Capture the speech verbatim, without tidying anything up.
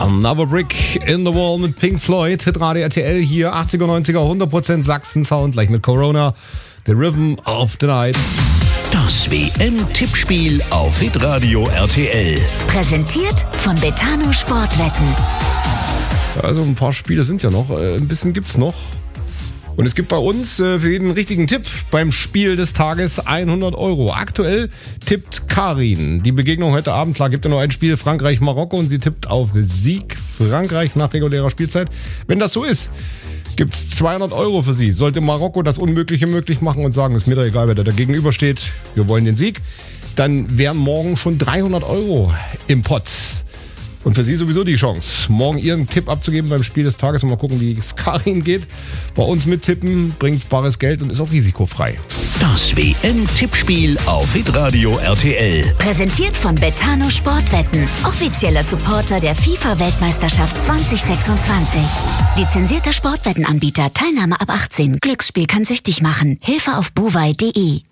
Another Brick in the Wall mit Pink Floyd, Hitradio R T L hier, achtziger, neunziger, hundert Prozent Sachsen-Sound, gleich mit Corona, The Rhythm of the Night. Das W M-Tippspiel auf Hitradio R T L. Präsentiert von Betano Sportwetten. Also ein paar Spiele sind ja noch, ein bisschen gibt's noch. Und es gibt bei uns äh, für jeden richtigen Tipp beim Spiel des Tages hundert Euro. Aktuell tippt Karin. Die Begegnung heute Abend, klar, gibt ja nur ein Spiel, Frankreich-Marokko, und sie tippt auf Sieg Frankreich nach regulärer Spielzeit. Wenn das so ist, gibt's zweihundert Euro für sie. Sollte Marokko das Unmögliche möglich machen und sagen, ist mir doch egal, wer da gegenüber steht, wir wollen den Sieg, dann wären morgen schon dreihundert Euro im Pott. Und für Sie sowieso die Chance, morgen Ihren Tipp abzugeben beim Spiel des Tages und mal gucken, wie es Karin geht. Bei uns mittippen, bringt bares Geld und ist auch risikofrei. Das W M-Tippspiel auf Hitradio R T L. Präsentiert von Betano Sportwetten, offizieller Supporter der FIFA-Weltmeisterschaft zwanzig sechsundzwanzig. Lizenzierter Sportwettenanbieter, Teilnahme ab achtzehn. Glücksspiel kann süchtig machen. Hilfe auf buwei punkt de.